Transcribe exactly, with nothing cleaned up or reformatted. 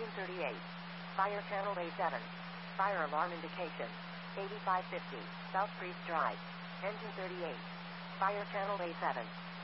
Engine thirty-eight. Fire channel A seven. Fire alarm indication. eighty-five fifty, South Priest Drive. Engine thirty-eight. Fire channel A seven.